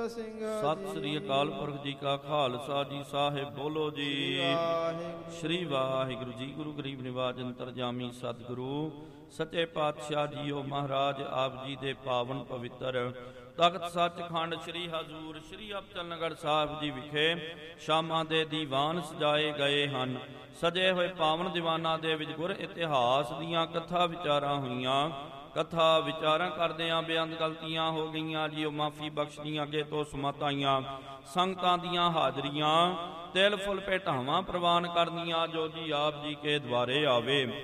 ਸਿੰਘ ਸਤਿ ਸ੍ਰੀ ਅਕਾਲ ਪੁਰਖ ਜੀ ਕਾ ਖਾਲਸਾ ਜੀ ਸਾਹਿਬ ਬੋਲੋ ਜੀ। ਸ਼੍ਰੀ ਵਾਹਿਗੁਰੂ ਜੀ। ਗੁਰੂ ਗਰੀਬ ਨਿਵਾਜ ਅੰਤਰਜਾਮੀ ਸਤਿਗੁਰੂ ਸੱਚੇ ਪਾਤਸ਼ਾਹ ਜੀਓ ਮਹਾਰਾਜ ਆਪ ਜੀ ਦੇ ਪਾਵਨ ਪਵਿੱਤਰ ਤਖਤ ਸੱਚਖੰਡ ਸ੍ਰੀ ਹਜ਼ੂਰ ਸ੍ਰੀ ਅਬਚਲਨਗਰ ਸਾਹਿਬ ਜੀ ਵਿਖੇ ਸ਼ਾਮਾਂ ਦੇ ਦੀਵਾਨ ਸਜਾਏ ਗਏ ਹਨ। ਸਜੇ ਹੋਏ ਪਾਵਨ ਦੀਵਾਨਾਂ ਦੇ ਵਿੱਚ ਗੁਰ ਇਤਿਹਾਸ ਦੀਆਂ ਕਥਾ ਵਿਚਾਰਾਂ ਹੋਈਆਂ। ਕਥਾ ਵਿਚਾਰਾਂ ਕਰਦਿਆਂ ਬੇਅੰਤ ਗਲਤੀਆਂ ਹੋ ਗਈਆਂ ਜੀ, ਉਹ ਮਾਫੀ ਬਖਸ਼ਦੀਆਂ ਅੱਗੇ ਤੋਂ ਸਮਤ ਆਈਆਂ। ਸੰਗਤਾਂ ਦੀਆਂ ਹਾਜ਼ਰੀਆਂ ਤਿਲ ਫੁੱਲ ਭੇਟਾਵਾਂ ਪ੍ਰਵਾਨ ਕਰਨੀਆਂ ਜੋ ਜੀ ਆਪ ਜੀ ਕੇ ਦੁਆਰੇ ਆਵੇ।